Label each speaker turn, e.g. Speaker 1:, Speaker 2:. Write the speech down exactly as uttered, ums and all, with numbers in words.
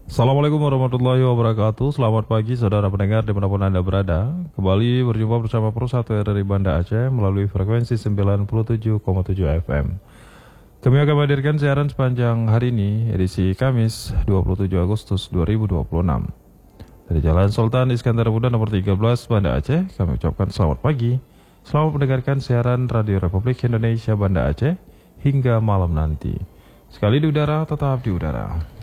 Speaker 1: Assalamualaikum warahmatullahi wabarakatuh. Selamat pagi saudara pendengar dimanapun Anda berada. Kembali berjumpa bersama Persatu dari Banda Aceh melalui frekuensi sembilan puluh tujuh koma tujuh F M. Kami akan menghadirkan siaran sepanjang hari ini, edisi Kamis dua puluh tujuh Agustus dua ribu dua puluh enam. Dari Jalan Sultan Iskandar Muda nomor tiga belas Banda Aceh, kami ucapkan selamat pagi. Selamat mendengarkan siaran Radio Republik Indonesia Banda Aceh hingga malam nanti. Sekali di udara, tetap di udara.